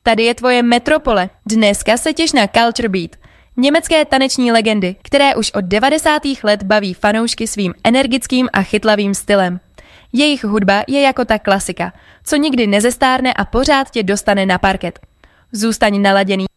Tady je tvoje metropole. Dneska se těš na Culture Beat. Německé taneční legendy, které už od 90. let baví fanoušky svým energickým a chytlavým stylem. Jejich hudba je jako ta klasika, co nikdy nezestárne a pořád tě dostane na parket. Zůstaň naladěný